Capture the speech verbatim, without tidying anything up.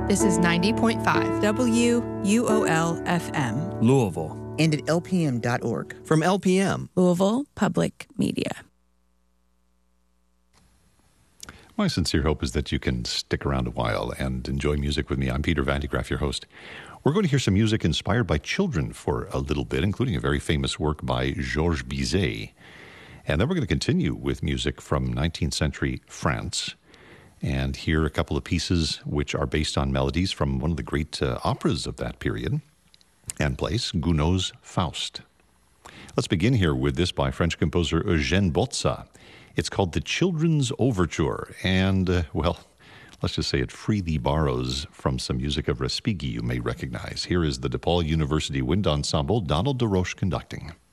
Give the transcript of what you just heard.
This is ninety point five W U O L F M. Louisville. And at L P M dot org. From L P M. Louisville Public Media. My sincere hope is that you can stick around a while and enjoy music with me. I'm Peter Van de Graaff, your host. We're going to hear some music inspired by children for a little bit, including a very famous work by Georges Bizet. And then we're going to continue with music from nineteenth century France and hear a couple of pieces which are based on melodies from one of the great uh, operas of that period and place, Gounod's Faust. Let's begin here with this by French composer Eugène Bozza. It's called the Children's Overture, and, uh, well, let's just say it freely borrows from some music of Respighi you may recognize. Here is the DePaul University Wind Ensemble, Donald DeRoche conducting.